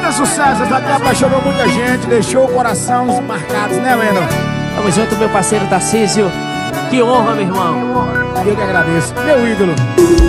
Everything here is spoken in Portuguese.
Muita sucesso, essa que apaixonou muita gente, deixou corações marcados, né, Wendel? Tamo junto, meu parceiro Tarcísio. Que honra, meu irmão. Eu que agradeço, meu ídolo.